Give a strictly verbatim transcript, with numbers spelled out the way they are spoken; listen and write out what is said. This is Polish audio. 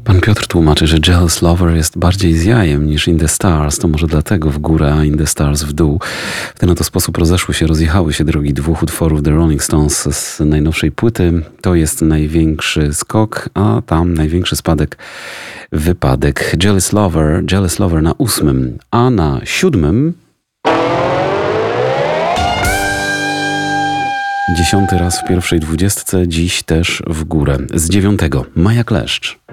Pan Piotr tłumaczy, że Jealous Lover jest bardziej z jajem niż In the Stars. To może dlatego w górę, a In the Stars w dół. W ten oto sposób rozeszły się, rozjechały się drogi dwóch utworów The Rolling Stones z najnowszej płyty. To jest największy skok, a tam największy spadek, wypadek. Jealous Lover, Jealous Lover na ósmym, a na siódmym... Dziesiąty raz w pierwszej dwudziestce, dziś też w górę. Z dziewiątego Maja Kleszcz.